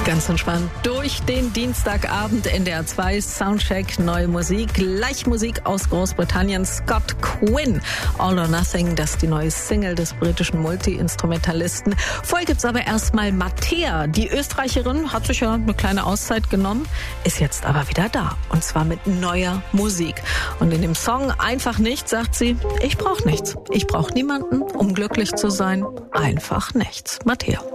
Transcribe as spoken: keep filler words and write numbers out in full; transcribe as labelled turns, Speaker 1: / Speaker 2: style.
Speaker 1: Ganz entspannt durch den Dienstagabend in der zwei Soundcheck, neue Musik, gleich Musik aus Großbritannien, Scott Quinn, All or Nothing, das ist die neue Single des britischen Multi-Instrumentalisten. Vorher gibt's aber erstmal Mattea, die Österreicherin, hat sich ja eine kleine Auszeit genommen, ist jetzt aber wieder da und zwar mit neuer Musik. Und in dem Song Einfach nichts sagt sie, ich brauche nichts, ich brauche niemanden, um glücklich zu sein, einfach nichts. Mattea.